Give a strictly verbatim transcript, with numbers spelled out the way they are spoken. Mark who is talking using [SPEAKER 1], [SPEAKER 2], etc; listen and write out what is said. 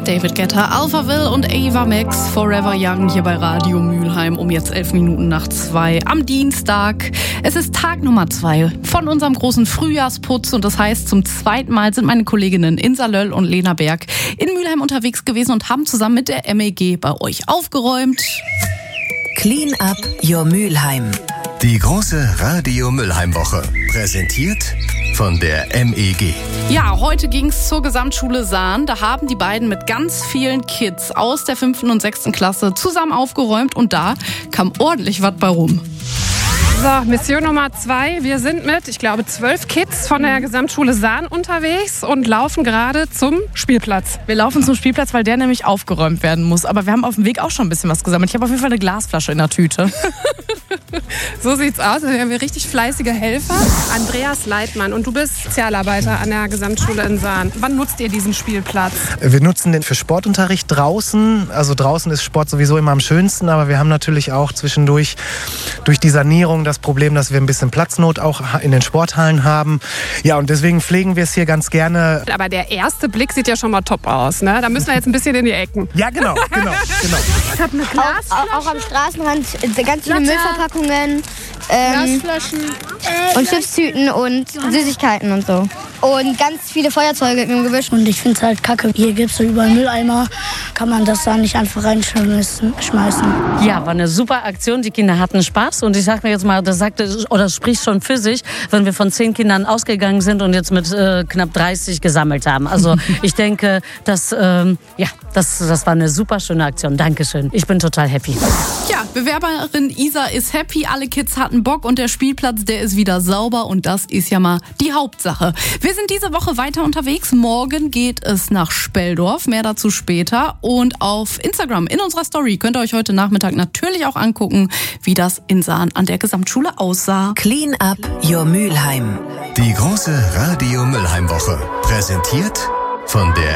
[SPEAKER 1] David Guetta, Alphaville und Ava Max, Forever Young hier bei Radio Mülheim um jetzt elf Minuten nach zwei am Dienstag. Es ist Tag Nummer zwei von unserem großen Frühjahrsputz und das heißt, zum zweiten Mal sind meine Kolleginnen Insa Löll und Lena Berg in Mülheim unterwegs gewesen und haben zusammen mit der M E G bei euch aufgeräumt.
[SPEAKER 2] Clean up your Mülheim.
[SPEAKER 3] Die große Radio Mülheim Woche, präsentiert von der M E G.
[SPEAKER 1] Ja, heute ging's zur Gesamtschule Sahn. Da haben die beiden mit ganz vielen Kids aus der fünften und sechsten Klasse zusammen aufgeräumt und da kam ordentlich was bei rum.
[SPEAKER 4] So, Mission Nummer zwei. Wir sind mit, ich glaube, zwölf Kids von der Gesamtschule Sahn unterwegs und laufen gerade zum Spielplatz.
[SPEAKER 5] Wir laufen zum Spielplatz, weil der nämlich aufgeräumt werden muss. Aber wir haben auf dem Weg auch schon ein bisschen was gesammelt. Ich habe auf jeden Fall eine Glasflasche in der Tüte.
[SPEAKER 4] So sieht's aus. Wir haben richtig fleißige Helfer. Andreas Leitmann, und du bist Sozialarbeiter an der Gesamtschule in Sahn. Wann nutzt ihr diesen Spielplatz?
[SPEAKER 6] Wir nutzen den für Sportunterricht draußen. Also draußen ist Sport sowieso immer am schönsten, aber wir haben natürlich auch zwischendurch durch die Sanierung das Problem, dass wir ein bisschen Platznot auch in den Sporthallen haben. Ja, und deswegen pflegen wir es hier ganz gerne.
[SPEAKER 4] Aber der erste Blick sieht ja schon mal top aus, ne? Da müssen wir jetzt ein bisschen in die Ecken.
[SPEAKER 6] Ja, genau, genau, genau.
[SPEAKER 7] Ich habe eine Glasflasche. Auch, auch am Straßenrand ganz viele Müllverpackungen. Ähm, Glasflaschen. Und Chipstüten und Süßigkeiten und so. Und ganz viele Feuerzeuge im Gebüsch.
[SPEAKER 8] Und ich finde es halt kacke. Hier gibt es so überall Mülleimer. Kann man das da nicht einfach reinschmeißen?
[SPEAKER 9] Ja, war eine super Aktion. Die Kinder hatten Spaß. Und ich sag mir jetzt mal, das sagte oder spricht schon für sich, wenn wir von zehn Kindern ausgegangen sind und jetzt mit äh, knapp dreißig gesammelt haben. Also ich denke, dass, ähm, ja, das, das war eine super schöne Aktion. Dankeschön. Ich bin total happy.
[SPEAKER 1] Ja, Bewerberin Isa ist happy. Alle Kids hatten Bock und der Spielplatz, der ist wieder sauber und das ist ja mal die Hauptsache. Wir sind diese Woche weiter unterwegs. Morgen geht es nach Speldorf. Mehr dazu später. Und auf Instagram in unserer Story könnt ihr euch heute Nachmittag natürlich auch angucken, wie das in Sahn an der Gesamtschule aussah.
[SPEAKER 2] Clean up your Mülheim.
[SPEAKER 3] Die große Radio Mülheim Woche, präsentiert von der